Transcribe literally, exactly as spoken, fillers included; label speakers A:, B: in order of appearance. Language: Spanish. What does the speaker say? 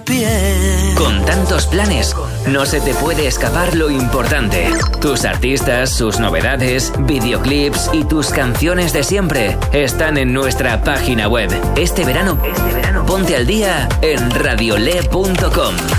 A: piel.
B: Con tantos planes, no se te puede escapar lo importante. Tus artistas, sus novedades, videoclips y tus canciones de siempre están en nuestra página web. Este verano, este verano, ponte al día en radiole punto com.